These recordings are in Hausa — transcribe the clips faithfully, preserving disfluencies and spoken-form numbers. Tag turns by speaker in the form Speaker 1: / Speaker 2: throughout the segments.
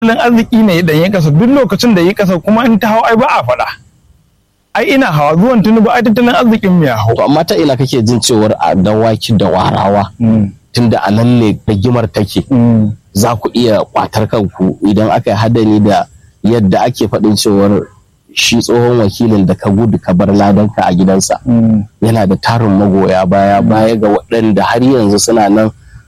Speaker 1: tattalin arziki ne idan ya kasa duk lokacin da ya kasa kuma in ta hau ai ba a faɗa. Ai ina hawa zuwan Tinubu ai tattalin arzikin mu ya hau.
Speaker 2: To amma ta ina kake jin cewar a dawaki da warawa tunda a nan ne rigimar take za ku iya kwatar kanku idan aka yi hadari da yadda ake faɗin cewar shi tsohon wakilin da ka gudu ka bar ladanka a gidansa yana da tarin magoya baya baya ga waɗanda har yanzu suna nan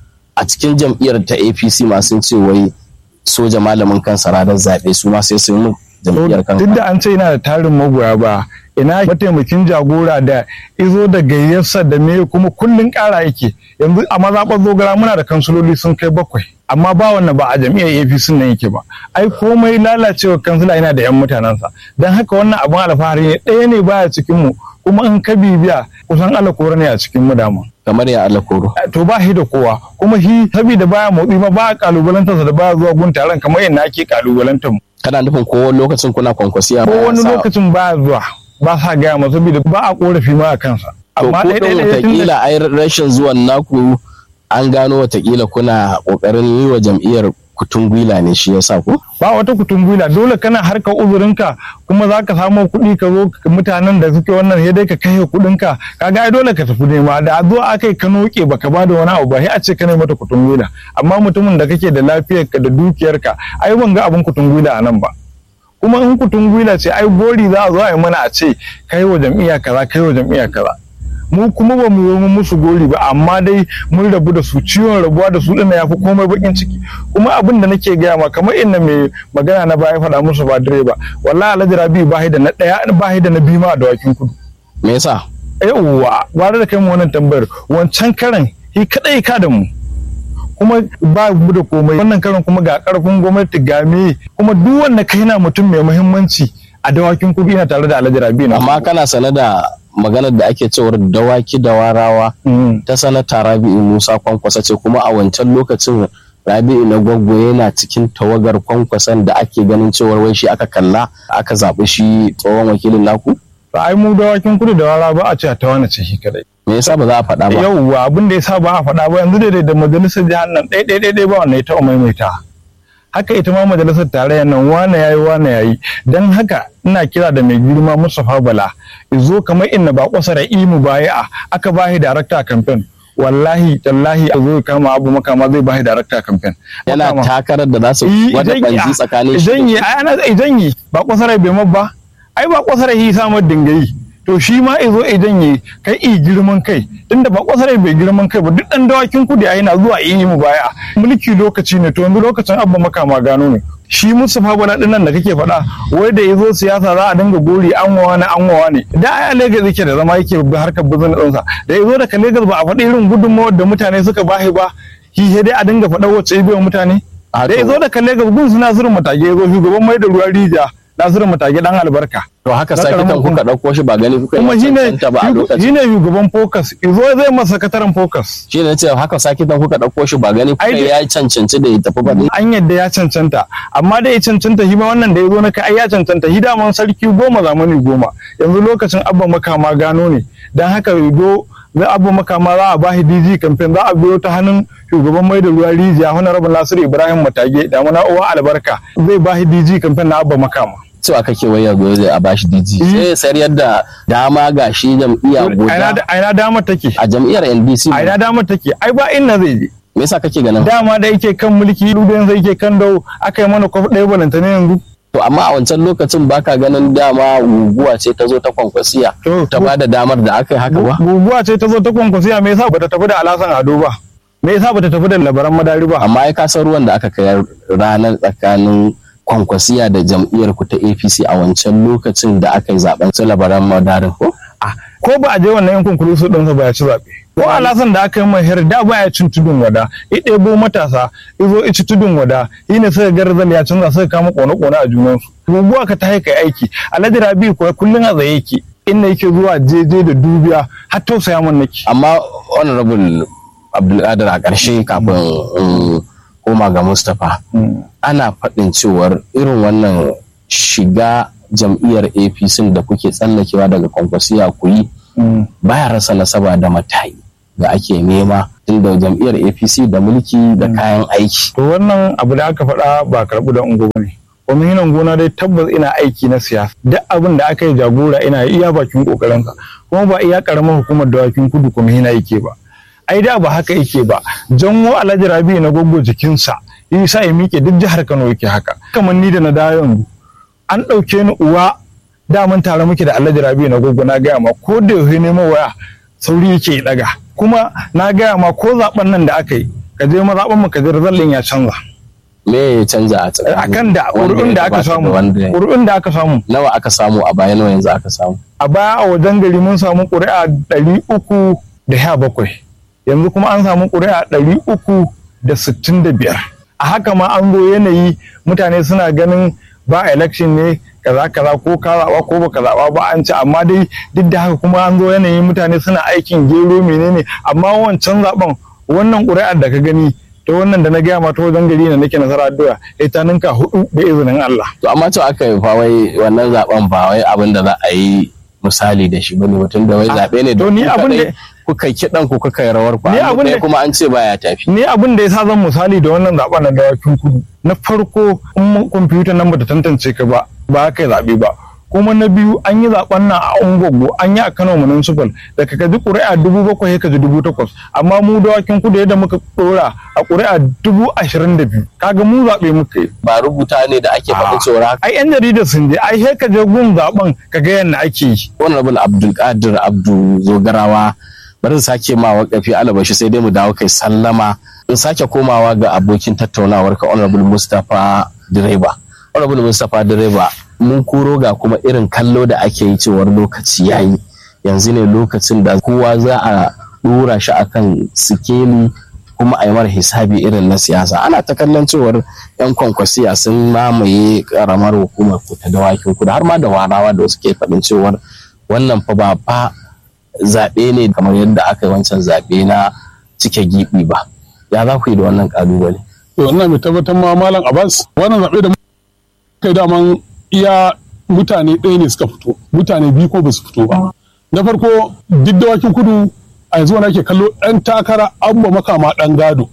Speaker 2: a cikin jam'iyyar ta A P C masu ce wai soja malamin kansa ranar zaɓe su ma sai sun yi jam'iyyar kansa.
Speaker 1: Duk da an ce yana da tarin magoya ba ina mataimakin jagora da izo da gayyarsa da me kuma kullun ƙara yake yanzu a mazaɓar zogara muna da kansuloli sun kai bakwai amma ba wannan ba a jam'iyyar A P C nan yake ba ai komai lalacewa kansila yana da yan mutanensa don haka wannan abin alfahari ne ɗaya ne baya cikin mu kuma in ka bibiya kusan alakoro ne a cikin mu dama.
Speaker 2: Kamar ya alakoro
Speaker 1: to ba shi da kowa kuma shi saboda baya motsi ma ba kalubalantarsa da baya zuwa gun taron kamar yadda ake kalubalantar mu.
Speaker 2: Kana nufin ko wani lokacin kuna kwankwasiya
Speaker 1: ko wani lokacin baya zuwa ba sa gaya masa saboda ba a korafi ma a kansa.
Speaker 2: Amma ɗaya watakila ai rashin zuwan naku an gano watakila kuna kokarin yi wa jam'iyyar kutun gwila ne shi yasa ko?
Speaker 1: Ba wata kutun gwila dole kana harkar uzurinka kuma za ka samu kuɗi ka zo mutanen da suke wannan ya dai ka kai kuɗinka kaga ai dole ka tafi nema da a zo aka yi ka noke baka ba da wani abu ba sai a ce ka ne mata kutun gwila amma mutumin da kake da lafiyarka da dukiyarka ai ban ga abin kutun gwila a nan ba. Kuma in kutun gwila ce ai gori za a zo a yi mana a ce kai wa jam'iyya kaza kai wa jam'iyya kaza mu kuma ba mu yi musu gori ba amma dai mun rabu da su ciwon rabuwa da su din ya fi komai bakin ciki kuma abin da nake gaya ma kamar inda mai magana na baya faɗa musu ba direba wallahi Alhaji Rabi ba da na ɗaya ba da na biyu ma a dawakin kudu.
Speaker 2: Me yasa?
Speaker 1: Yawwa gwara da kai mu wannan tambayar wancan karan shi kadai ka da mu kuma ba mu da komai wannan karan kuma ga karfin gwamnati ga me kuma duk wanda kai na mutum mai muhimmanci a dawakin kudu ina tare da Alhaji Rabi na.
Speaker 2: Amma kana sane da maganar da ake cewar dawaki da warawa ta sanata Rabi'u Musa Kwankwasa ce kuma a wancan lokacin Rabi'u na Gwaggo yana cikin tawagar Kwankwasan da ake ganin cewar wai shi aka kalla aka zaɓi shi tsohon wakilin naku?
Speaker 1: Ai mu dawakin kudu da warawa ba a ce ta wani ce shi kadai.
Speaker 2: Me yasa ba za a faɗa ba?
Speaker 1: Yawwa abin da yasa ba a faɗa ba yanzu da da majalisar jihar nan ɗaya ɗaya ɗaya ba wannan ita maimaita. Haka ita ma majalisar tarayyar nan wane yayi wane yayi dan haka ina kira da mai girma Mustapha Bala izo kamar inna ba kwasa da imu baya aka bashi director campaign wallahi tallahi a zo kama abu makama zai bashi director campaign
Speaker 2: yana takarar da za su wada banji tsakanin shi
Speaker 1: idan yi ana idan yi ba kwasa rai bai mabba ai ba kwasa rai yi samar dingayi to shi ma izo idan yi kai i girman kai tunda ba kwasa rai bai girman kai ba duk dan dawakin kudi yayi na zuwa yi mu baya mulki lokaci ne to yanzu lokacin abba makama gano ne shi Mustapha Bala din nan da kake faɗa wai da yazo siyasa za a dinga gori an wawa na an wawa ne da ai Lagos yake da zama yake harkar business ɗinsa da yazo daga Lagos ba a faɗi irin gudunmawar da mutane suka bahi ba shi dai a dinga faɗa wacce ya biya mutane da yazo daga Lagos gun su Nasiru Matage yazo shugaban mai da ruwa rija Nasiru Matage dan albarka
Speaker 2: to haka saki kan kuka dauko shi ba gani kuka
Speaker 1: kuma shine shine shugaban focus yazo zai masa sakataren focus
Speaker 2: shine ce haka saki kan kuka dauko shi ba gani kuka ya cancanci da ya tafi ba
Speaker 1: an yadda ya cancanta amma da ya cancanta shi ma wannan da yazo na kai ai ya cancanta shi da man sarki goma zamani goma yanzu lokacin abba makama gano ne dan haka yazo za abba makama za a bashi D G campaign za a biyo ta hannun shugaban mai da ruwa rijiya honorable Nasiru Ibrahim Matage da mana uwa albarka zai bashi D G campaign na abba makama
Speaker 2: cewa kake waya gobe a bashi D G sai sayar yadda dama ga shi jam'iyya guda
Speaker 1: a ina dama take
Speaker 2: a jam'iyyar N D C
Speaker 1: a ina dama take ai ba inna zai je
Speaker 2: me yasa kake ganin
Speaker 1: dama da yake kan mulki dudan sai yake kan dawo akai mana kof ɗaya balanta ne yanzu
Speaker 2: to amma a wancan lokacin baka ganin dama guguwa ce ta zo ta kwankwasiya ta bada damar da aka yi haka ba
Speaker 1: guguwa ce ta zo ta kwankwasiya me yasa bata tafi da Alhassan Ado ba me yasa bata tafi da Labaran Madari ba
Speaker 2: amma ai ka san ruwan da aka kai ranar tsakanin kwankwasiya da jam'iyyar ku ta A P C a wancan lokacin da aka yi zaben su Labaran Madari ko
Speaker 1: ko ba a je wannan yankun kulusu din sa ba ya ci zabe ko Alhassan da aka yi mai da ba ya cin tudun wada ya ɗebo matasa izo ici tudun wada shi ne suka garzal ya canza suka kama kone-kone a junansu guguwa ka ta haika aiki Alhaji Rabi ko kullun a tsaye yake inda yake zuwa jeje da dubiya har tausaya man nake
Speaker 2: amma honorable Abdulkadir a ƙarshe kafin koma ga Mustapha ana faɗin cewar irin wannan shiga jam'iyyar A P C da kuke tsallakewa daga kwankwasiya ku yi baya rasa nasaba da matayi da ake nema tunda jam'iyyar A P C da mulki da kayan aiki.
Speaker 1: To wannan abu da aka faɗa ba karɓu da ungo bane. Kwamishinan gona dai tabbas ina aiki na siyasa. Duk abin da aka yi jagora ina iya bakin kokarinsa. Kuma ba iya karamar hukumar dawakin kudu kwamishina yake ba. Ai da ba haka yake ba. Janwo Alhaji Rabi na goggo jikinsa. Yasa ya miƙe duk jihar Kano yake haka. Kamar ni da na dawo yanzu. An ɗauke ni uwa daman tare muke da Alhaji Rabi na goggo na gaya ma ko da yaushe neman waya sauri yake daga. Kuma na gaya ma ko zaben nan da aka yi ka je mazaɓan mu ka je zallin ya canza.
Speaker 2: Me ya canza a tsakanin?
Speaker 1: Akan da ƙuri'un da aka samu. Ƙuri'un da aka samu.
Speaker 2: Nawa aka samu a baya, nawa yanzu aka samu?
Speaker 1: A baya a wajen gari mun samu ƙuri'a ɗari uku da sha bakwai. Yanzu kuma an samu ƙuri'a ɗari uku da sittin da biyar. A haka ma an zo yanayi mutane suna ganin ba election ne kaza kaza ko ka zaɓa ko baka zaɓa ba an ci, amma dai duk da haka kuma an zo yanayi mutane suna aikin gero menene, amma wancan zaɓen wannan ƙuri'ar da ka gani ta wannan da na gaya ma ta wajen gari na nake nasara addu'a ita ninka hudu da izinin Allah.
Speaker 2: To amma to aka yi fa wai wannan zaben ba wai abin da za a yi misali da shi bane, mutum da wai zaɓe ne da
Speaker 1: ni abin da
Speaker 2: kuka kiɗan ku kuka yi rawar ku,
Speaker 1: ni abin da
Speaker 2: kuma an ce baya tafi.
Speaker 1: Ni abin da yasa zan misali da wannan zaben na dawakin kudu, na farko in kwamfutar nan bata tantance ka ba ba ka yi zaɓe ba, kuma na biyu an yi zaben nan a Ungwaggo, an yi a Kano municipal da ka ji ƙuri'a dubu bakwai ka ji dubu takwas, amma mu dawakin kudu yadda muka ɗora a ƙuri'a dubu ashirin da biyu, kaga mu zaɓe muka yi.
Speaker 2: Ba rubuta ne da ake faɗi cewa
Speaker 1: ai yan jarida sun je ai sai ka je gun zaben ka ga yadda ake yi.
Speaker 2: Honorable Abdulkadir Abdu Zogarawa, bari sake ma wakafi alabashi sai dai mu dawo kai sallama in sake komawa ga abokin tattaunawar ka Honorable Mustapha Direba. Honorable Mustapha Direba, mun koro ga kuma irin kallo da ake yi cewar lokaci yayi, yanzu ne lokacin da kowa za a dora shi akan sikeli kuma a yi mara hisabi irin na siyasa. Ana ta kallon cewar yan kwankwasiya sun mamaye karamar hukumar ku ta dawakin kudu har ma da warawa da suke faɗin cewar wannan fa ba fa zaɓe ne kamar yadda aka yi wancan zaɓe na cike gibi ba. Ya za ku yi da wannan ƙalubale?
Speaker 3: To ina mai tabbatar ma Malam Abbas, wannan zaɓe da kai daman iya mutane ɗaya ne suka fito, mutane biyu ko ba su fito ba. Na farko duk dawakin kudu a yanzu wani ake kallo ɗan takara abba makama ɗan gado,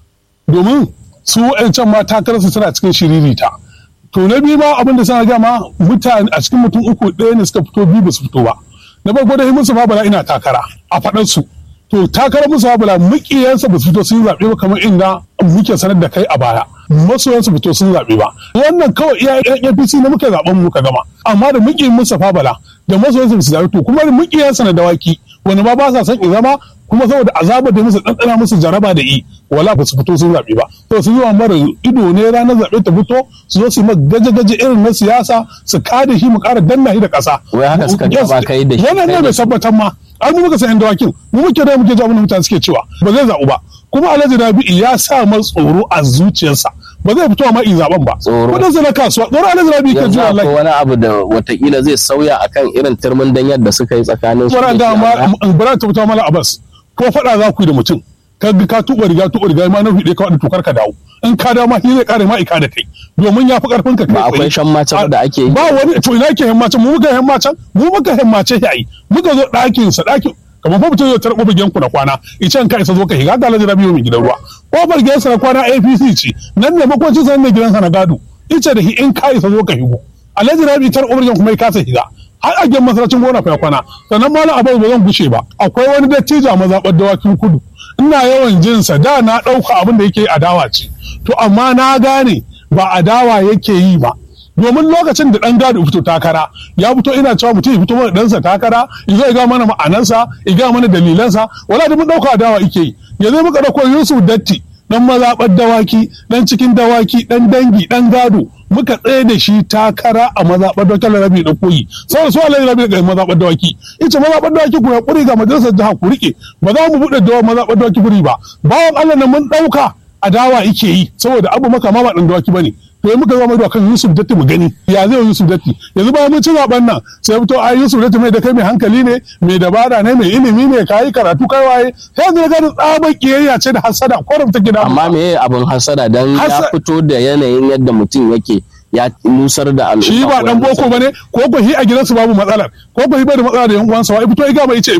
Speaker 3: domin su can ma takararsu suna cikin shiririta. To na biyu ma abin da suna gama mutane a cikin mutum uku ɗaya ne suka fito, biyu ba su fito ba. Na farko da musu babala ina takara a faɗarsu. To takarar musu babala mukiyansa ba su fito sun zaɓe ba kamar inda muke sanar da kai a baya. Masoyansu fito sun zaɓe ba. Wannan kawai iya yan A P C na muka zaɓen muka gama. Amma da mukiyin musa babala da masoyansu su zaɓe, to kuma da mukiyansa na dawaki wani ma ba sa son in zama, kuma saboda azabar da musu ɗanɗana musu jaraba da i wala ba su fito sun zaɓe ba. To su yi wa mara ido ne ranar zaɓe ta fito su zo su yi gaje-gaje irin na siyasa su kada shi mu ƙara danna shi da ƙasa.
Speaker 2: Wai haka suka gaba kai da shi.
Speaker 3: Wannan ne bai tabbatar ma. Ai mu muka san yan dawakin, mu muke da muke ji abin da mutane suke cewa ba zai zaɓu ba. Kuma Alhaji Rabi'u ya sa mar tsoro a zuciyarsa, ba zai fito ma in zaben ba. Kudin sa na kasuwa, tsoro Alhaji Rabi'u ke jiwa
Speaker 2: wallahi. Yanzu wani abu da watakila zai sauya akan irin turmin danyar da suka yi tsakanin su.
Speaker 3: Bara da ma bara ta fito Malam Abbas, ko faɗa za ku yi da mutum, ka ka tuba riga tuba riga ma na hude ka wada tukar ka dawo. In ka dawo ma shi zai kare ma ika da kai. Domin ya fi karfin ka kai.
Speaker 2: Ba akwai shan macen da ake yi.
Speaker 3: Ba wani to ina ke hemmacin, mu muka hemmacin, mu muka hemmace yayi. Muka zo ɗakin sa ɗakin kamar fa mutum zai tarbo bigen ku na kwana, icen ka isa zo ka higa ga Alhaji Rabi'u mai gidan ruwa. Kofar gidansa na kwana A P C ce, nan ne makwacin sa ne gidansa na gado. Ice da hi in ka isa zo ka higo. Alhaji Rabi'u tarbo bigen kuma ya kasa higa. Har a gen masaracin gona fa kwana. Sannan Malam Abbas ba zan gushe ba. Akwai wani dattijo a mazaɓar dawakin kudu. Ina yawan jin sa, da na ɗauka abin da yake adawa ce. To amma na gane ba adawa yake yi ba. Domin lokacin da ɗan gado fito takara, ya fito ina cewa mutum ya fito mana ɗansa takara, ya zo ya ga mana ma'anansa, ya ga mana dalilansa, wala da mun ɗauka adawa ike yi. Ya zai muka ɗauko Yusuf Datti, ɗan mazaɓar dawaki, ɗan cikin dawaki, ɗan dangi, ɗan gado, muka tsaye da shi takara a mazaɓar dawaki Rabi da koyi. Saboda su Alhaji Rabi da mazaɓar dawaki. Ita mazaɓar dawaki ku ya ƙuri ga majalisar jiha ku riƙe, ba za mu buɗe dawa mazaɓar dawaki guri ba. Bawan Allah na mun ɗauka adawa ike yi, saboda abu maka ma ba ɗan dawaki ba ne. To yi muka zama da kan Yusuf Datti mu gani ya zai Yusuf Datti, yanzu ba mun ci zaben nan sai fito ai Yusuf Datti mai da kai mai hankali ne, mai dabara ne, mai ilimi ne, kai karatu kai waye, sai yanzu ga tsabar kiyayya ce da hasada ko ta gida.
Speaker 2: Amma me abin hasada dan ya fito da yanayin yadda mutum yake ya nusar da al'umma.
Speaker 3: Shi ba dan boko bane, ko ko hi a gidansu babu matsalar, ko ko hi bai da matsala da yan uwansa, wai fito ya ga bai ce bari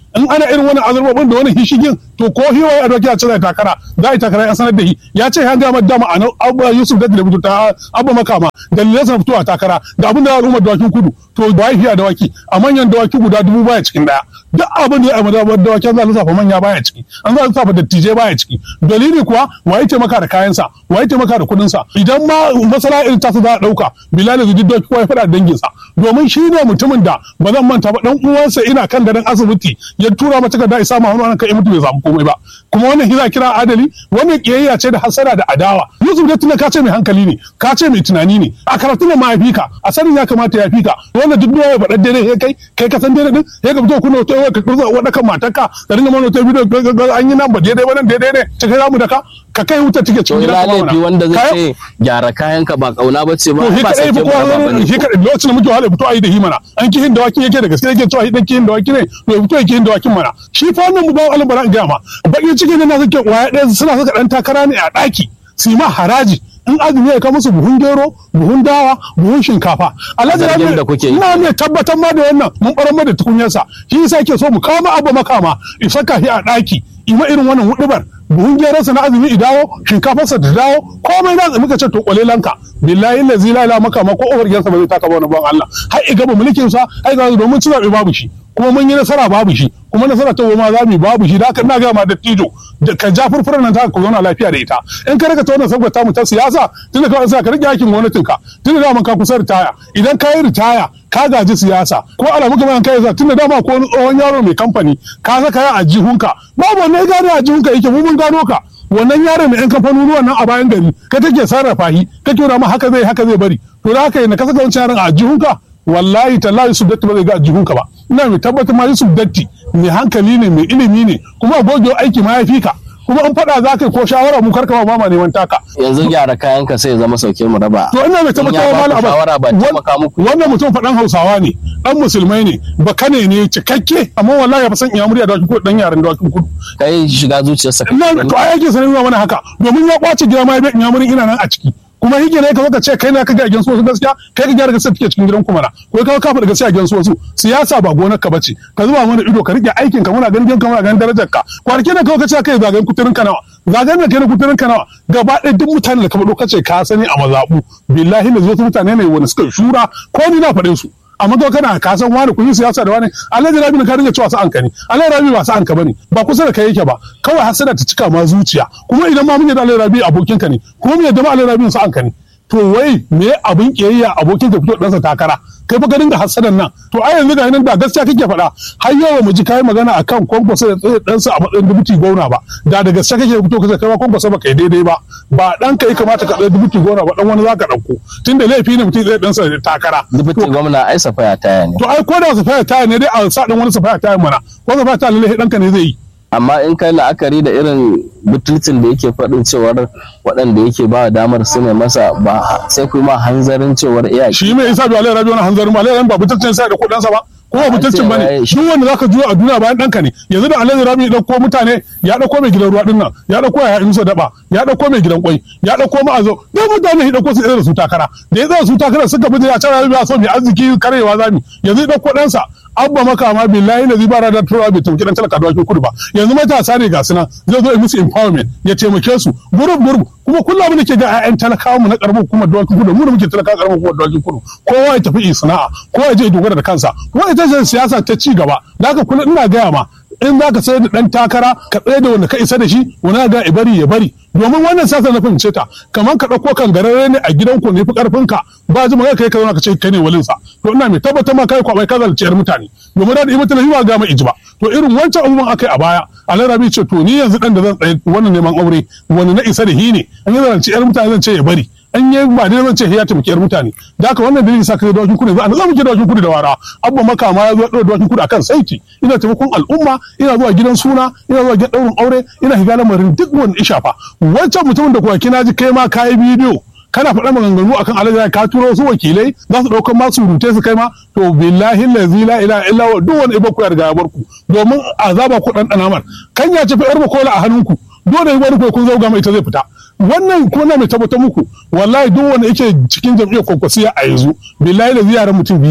Speaker 3: in ana irin wani azurbaɓin da wani hishigin to ko hiwaye a doki a cire takara za a yi takara ya sanar da shi ya ce ya gama dama a abba yusuf da da fito ta abba makama dalilan sa fito a takara da abin da al'ummar dawakin kudu to ba ya dawaki a manyan dawaki guda dubu baya cikin daya duk abin da ya amma dawakin za a lissafa manya baya ciki an za a lissafa dattijai baya ciki dalili kuwa waye taimaka da kayansa waye taimaka da kuɗinsa idan ma masala irin tasu za a ɗauka bilal zai doki kowa ya faɗa da danginsa domin shi ne mutumin da ba zan manta ba dan uwansa ina kan gadon asibiti ya tura mata da isa ma wani kai mutu bai samu komai ba kuma wannan hiza kira adali wannan kiyayya ce da hasara da adawa Yusuf da tuna ka ce mai hankali ne ka ce mai tunani ne a karatu ne ma ya fika a sanin ya kamata ya fika wannan duk da ya faɗa daidai kai kai ka san daidai din sai ka fito kuna to ka kurza wada kan matarka ka dinga mana ta bidiyo an yi nan ba daidai ba nan daidai ne cikin zamu da ka ka kai wuta take cikin gidan
Speaker 2: kuma wannan wanda zai ce gyara kayan ka ba kauna bace ba ba sai ke ba
Speaker 3: ba shi kadai lokacin da muke wahala fito ayi da himana an kihin da wakin yake da gaske yake cewa dan kihin da wakin ne to fito yake kihin da wakin mana shi fa wannan mu ba Allah bara ga ma bakin cikin ne na suke waya ɗaya suna saka dan takara ne a daki su ma haraji in azumi ya kawo musu buhun gero buhun dawa buhun shinkafa alhaji rabi ina ne tabbatar ma da wannan mun barar ma da tukunyarsa shi yasa yake so mu kawo ma abu makama isaka shi a daki ima irin wannan hudubar buhun geransa na azumi idawo shinkafarsa da dawo komai na muka ce to kwalelanka billahi la zila ila maka ma ko ofar gidansa ba zai taka ba wani ban Allah har i gaba mulkin sa ai ga domin ci zabe babu shi kuma mun yi nasara babu shi kuma nasara ta goma za mu babu shi da haka ina ga ma dattijo da ka ja furfuran nan ta ku zauna lafiya da ita in ka rika ta wannan sabgata mu ta siyasa tunda ka sa ka rike yakin gwamnatin ka tunda da man ka kusa ritaya idan ka yi ritaya ka gaji siyasa ko ala muka man kai za tunda dama ko wani tsohon yaro mai kamfani ka saka ya a jihunka babu wannan gano a jihunka yake mu mun gano ka wannan yaro mai yan kamfanonuwan nan a bayan gari ka take sarrafa shi ka kira ma haka zai haka zai bari to da haka ne ka saka wancan yaron a jihunka wallahi tallahi Yusuf Datti ba zai ga jihunka ba ina mai tabbatar ma Yusuf Datti mai hankali ne mai ilimi ne kuma gogewa aiki ma ya fi ka kuma an faɗa za ka ko shawara mu karka ba ma neman taka
Speaker 2: yanzu gyara kayan ka sai zama sauke mu raba
Speaker 3: to ina mai tabbatar ma malam
Speaker 2: shawara ba taimaka muku
Speaker 3: wannan mutum faɗan Hausawa ne dan musulmai ne bakane ne cikakke amma wallahi ba san iyamuri da kudu dan yaran da kudu
Speaker 2: kai shiga zuciyarsa
Speaker 3: ina to ai yake sanin mana haka domin ya kwace gida ma ya iyamuri ina nan a ciki kuma hige ne ka zo ka ce kai na ka ga gidan su gaskiya kai ka gyara gaskiya take cikin gidan kuma na ko ka ka faɗa gaskiya gidan su wasu siyasa ba gonar ka bace ka zuba mana ido ka rike aikin ka muna ganin ka muna ganin darajar ka kwarke ne ka ce kai zagayen kuturin ka nawa zagayen kai na kuturin ka nawa gaba ɗaya duk mutanen da ka faɗo ka ce ka sani a mazabu billahi da wasu mutane ne wanda suka shura ko ni na faɗin su amma to kana ka san wani kun yi siyasa da wani Alhaji Rabi ka dinga cewa sa anka ne Alhaji Rabi ba sa anka bane ba kusa da kai yake ba kawai hasada ta cika ma zuciya kuma idan ma mun yi da Alhaji Rabi abokin ka ne kuma mun yadda ma Alhaji Rabi sa anka ne to wai me abin kiyayya abokin ka fito dan sa takara kai fa ka dinga hasadan nan to ai yanzu ga nan da gaskiya kake faɗa har yau mu ji kai magana akan kwankwaso da tsaye dan sa a matsayin dubuti gona ba da da gaskiya kake fito kace kai ma kwankwaso ba kai daidai ba ba dan kai kamata ka tsaye dubuti gona ba dan wani zaka dauko tunda laifi ne mutum zai dan sa takara
Speaker 2: dubuti gwamna ai safaya taya ne
Speaker 3: to ai ko da safaya taya ne dai a sa dan wani safaya taya mana ko safaya taya lalle dan ka ne zai yi
Speaker 2: amma in kai la'akari da irin butulcin da yake faɗin cewar waɗanda yake ba damar su ne masa ba sai kuma hanzarin cewar iyaki
Speaker 3: shi mai isa bi alai rabi wani hanzarin ba alai ba butulcin sai da kuɗinsa ba kuma butulcin bane duk wanda zaka juya a duniya bayan ɗanka ne yanzu da alai rabi ya ɗauko mutane ya ɗauko mai gidan ruwa ɗin nan ya ɗauko ya musa daba ya ɗauko mai gidan kwai ya ɗauko ma'azo duk mutane ya ɗauko su irin su takara da ya tsaya su takara suka bi ya cara ya so mai arziki karewa zami yanzu ya ɗauko ɗansa abba makama billahi na zibara da turawa bai tumki dan talaka da wakin kudu ba yanzu matasa ne ga suna zai zo musu empowerment ya taimake su gurub gurub kuma kullum abin da ke ga ƴaƴan talakawa mu na karamar hukumar dawakin kudu mu da muke talakawa karamar hukumar dawakin kudu kowa ya tafi sana'a kowa ya je ya dogara da kansa kuma ita ce siyasa ta ci gaba da haka kullum ina gaya ma in za ka sayar da ɗan takara ka tsaye da wanda ka isa da shi wani ga ya bari ya bari domin wannan siyasa na fahimce ta kamar ka ɗauko kan gararre ne a gidanku ne fi ƙarfin ka ba ji magana kai ka zauna ka ce kai ne walinsa to ina mai tabbatar ma kai kwabai ka zalciyar mutane domin da ibata na yiwa ga mai ijba to irin wancan abubuwan akai a baya Alarabi ce to ni yanzu dan da zan tsaye wannan neman aure wani na isa da hi ne an yi zalciyar mutane zan ce ya bari an yi ba dai zan ce ya taimaki yar mutane da haka wannan dalili sa kai dawakin kudu za a zamu ke dawakin kudu da wara abba makama ya zo da dawakin kudu akan saiti ina taimakon al'umma ina zuwa gidan suna ina zuwa gidan daurin aure ina higa lamarin duk wani ishafa wancan mutumin da kwanaki na ji kai ma kayi bidiyo kana faɗa maganganu akan alaji ka turo su wakilai za su ɗaukar masu rute su kai ma to billahi lazi la ilaha illa wa duk wani ibo ku ya riga ya barku domin azaba ku dan danamar kan ya ci fa yar kola a hannunku dole wani ko kun zauga mai ta zai fita wannan kuma na mai tabbatar muku wallahi duk wanda yake cikin jam'iyyar kwankwasiya a yanzu billahi da ziyarar mutum biyu ne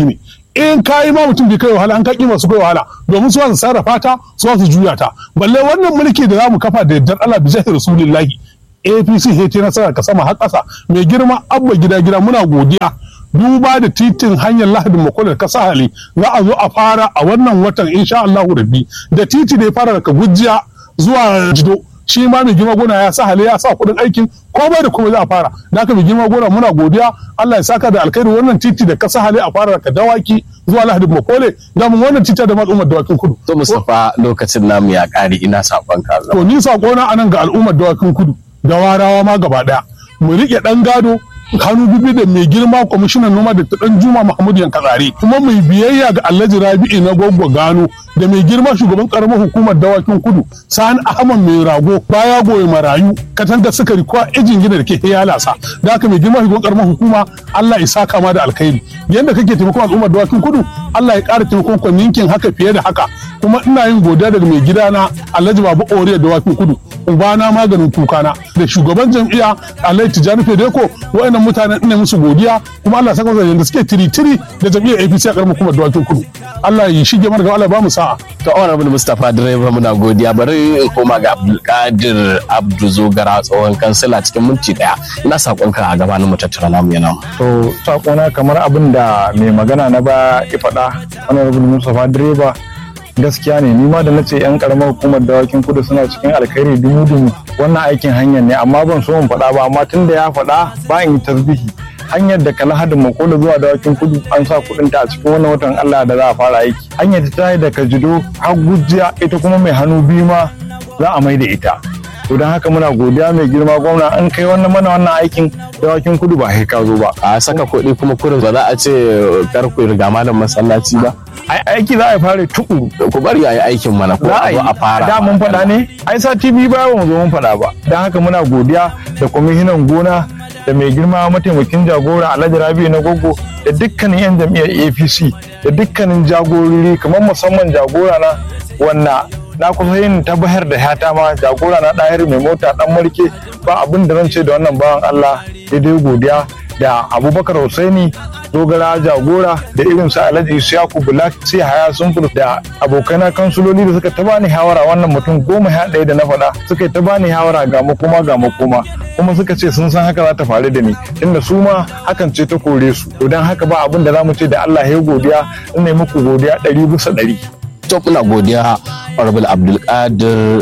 Speaker 3: in ka yi ma mutum bai kai wahala an ka kima su kai wahala domin su su sarrafa ta su su juya ta balle wannan mulki da zamu kafa da yardar Allah bi jahi rasulillahi A P C he ce nasara ka sama har ƙasa mai girma abba gida gida muna godiya duba da titin hanyar lahadin makolar kasa hali za a zo a fara a wannan watan insha Allahu rabbi da titi da ya fara daga gujiya zuwa jido shi ma mai girma gona ya sa hali ya sa kudin aikin komai da komai za a fara da haka mai girma gona muna godiya Allah ya saka da alkhairi wannan titi da kasa hali a fara daga dawaki zuwa lahadin makole da mun wannan titi da al'ummar dawakin kudu
Speaker 2: to Mustapha lokacin namu ya kare ina sakon ka
Speaker 3: to ni sakona anan ga al'ummar dawakin kudu da warawa ma gaba daya mu rike dan gado hannu bibi da mai girma kwamishinan noma da dan Juma Mahmud Yankazare kuma mai biyayya ga Alhaji Rabi'i na Goggo Gano da mai girma shugaban karamar hukumar dawakin kudu Sani Ahmad mai rago baya goye marayu katanga sukari ko ejin gida da ke yalasa da haka mai girma shugaban karamar hukuma Allah ya saka ma da alkhairi yanda kake taimakon al'ummar dawakin kudu Allah ya ƙara taimakon ku ninkin haka fiye da haka kuma ina yin godiya daga mai gidana Alhaji Babu Oriya dawakin kudu ubana maganin kukana da shugaban jam'iyya Alhaji Tijani Fedeko wa'annan mutanen ina musu godiya kuma Allah saka masa yanda suke tiri-tiri da jam'iyyar A P C a karamar hukumar dawakin kudu Allah ya shige mana ga Allah ba mu sa'a
Speaker 2: to honorable Mustapha Direba muna godiya bari in koma ga Abdulkadir Abdu Zogara tsohon kansila cikin minti daya ina sakonka a gabanin mu tattara namu yana
Speaker 1: to sakona kamar abin da mai magana na ba ya faɗa honorable Mustapha Direba gaskiya ne ni ma da nace yan karamar hukumar dawakin kudu suna cikin alkhairi dumu dumu wannan aikin hanyar ne amma ban so in faɗa ba amma tunda ya faɗa ba in yi tasbihi hanyar da kala hadin makola zuwa dawakin kudu an sa kuɗin ta a cikin wannan watan Allah da za a fara aiki hanyar ta tayi daga jido har gujiya ita kuma mai hannu biyu ma za a mai da ita to don haka muna godiya mai girma gwamna an kai wannan mana wannan aikin dawakin kudu ba sai ka zo ba
Speaker 2: a saka kuɗi kuma kurin ba za a ce kar ku riga malam masallaci ba
Speaker 1: aiki za a fara tukuru
Speaker 2: ku bari a yi aikin mana ko a zo a fara
Speaker 1: da mun faɗa ne ai sati biyu ba mu zo mun faɗa ba don haka muna godiya da kwamishinan gona da mai girma mataimakin jagora Alhaji Rabi na Goggo da dukkanin yan jam'iyyar A P C da dukkanin jagorori kamar musamman jagora na wanda na kusa yin tabbatar da hata ma jagora na ɗahir mai mota ɗan marke ba abin da zan ce da wannan bawan Allah daidai godiya da Abubakar Hussaini Dogara jagora da irin su Alhaji Isiyaku Black sai Haya Sunfur da abokaina kansuloli da suka ta bani hawara wannan mutum goma sha ɗaya da na faɗa suka ta bani hawara ga makoma ga makoma kuma suka ce sun san haka za ta faru da ni inda su ma hakan ce ta kore su to don haka ba abin da za mu ce da Allah ya godiya in ne muku godiya ɗari bisa ɗari.
Speaker 2: To muna godiya Honorable Abdulkadir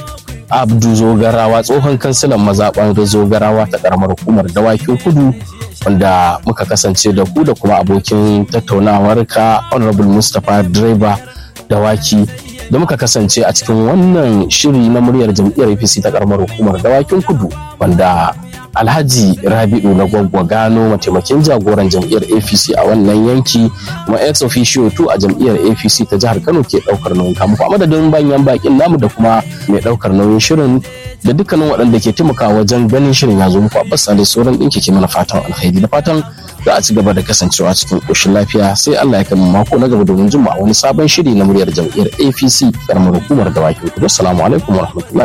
Speaker 2: Abdu Zogarawa tsohon kansilan mazaɓar Zogarawa ta ƙaramar hukumar dawakin kudu wanda muka kasance da ku da kuma abokin tattaunawar ka Honorable Mustapha Direba Dawaki da muka kasance a cikin wannan shiri na muryar jam'iyyar A P C ta ƙaramar hukumar dawakin kudu wanda Alhaji Rabi'u na Goggo Gano mataimakin jagoran jam'iyyar A P C a wannan yanki kuma ex officio two a jam'iyyar A P C ta jihar Kano ke daukar nauyin kamu a madadin banyan bakin namu da kuma mai daukar nauyin shirin da dukkanin waɗanda ke taimakawa wajen ganin shirin ya zo muku Abbas Sale sauran ɗin ke mana fatan alkhairi da fatan za a ci gaba da kasancewa cikin ƙoshin lafiya sai Allah ya kai mu mako na gaba domin jin mu a wani sabon shiri na muryar jam'iyyar A P C karamar hukumar dawakin kudu. Assalamu alaikum wa rahmatullahi